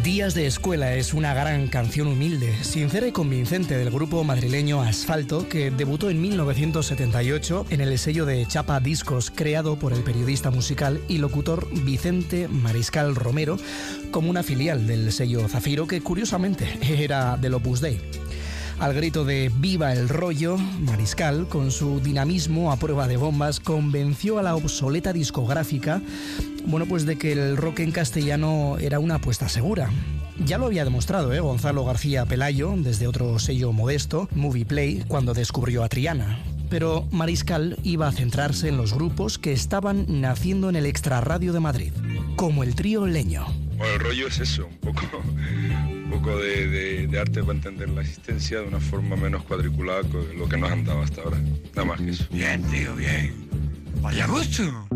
Días de escuela es una gran canción humilde, sincera y convincente del grupo madrileño Asfalto, que debutó en 1978 en el sello de Chapa Discos, creado por el periodista musical y locutor Vicente Mariscal Romero, como una filial del sello Zafiro, que curiosamente era del Opus Dei. Al grito de ¡Viva el rollo!, Mariscal, con su dinamismo a prueba de bombas, convenció a la obsoleta discográfica, pues de que el rock en castellano era una apuesta segura. Ya lo había demostrado, Gonzalo García Pelayo, desde otro sello modesto, Movie Play, cuando descubrió a Triana. Pero Mariscal iba a centrarse en los grupos que estaban naciendo en el Extrarradio de Madrid, como el Trío Leño. Bueno, el rollo es eso, un poco de arte para entender la existencia de una forma menos cuadriculada que lo que nos han dado hasta ahora. Nada más que eso. Bien, tío, bien. Vaya gusto.